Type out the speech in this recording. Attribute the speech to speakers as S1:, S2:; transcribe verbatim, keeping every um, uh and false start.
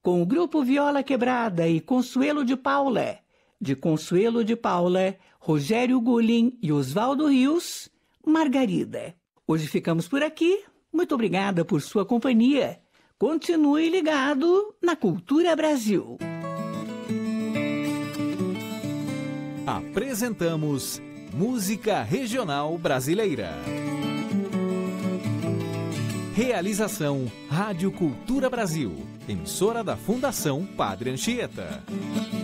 S1: com o grupo Viola Quebrada e Consuelo de Paula. De Consuelo de Paula, Rogério Gullin e Oswaldo Rios, Margarida. Hoje ficamos por aqui. Muito obrigada por sua companhia. Continue ligado na Cultura Brasil.
S2: Apresentamos Música Regional Brasileira. Realização Rádio Cultura Brasil, emissora da Fundação Padre Anchieta.